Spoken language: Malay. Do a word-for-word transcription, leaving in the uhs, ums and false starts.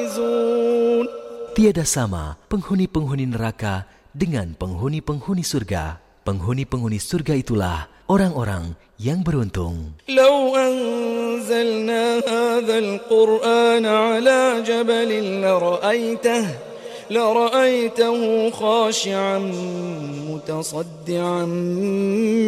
فائزون. Tiada sama penghuni-penghuni neraka dengan penghuni-penghuni surga. Penghuni-penghuni surga itulah orang-orang yang beruntung. لو أنزلنا هذا القرآن على جبل لرأيته لرأيته خاشعا متصدعا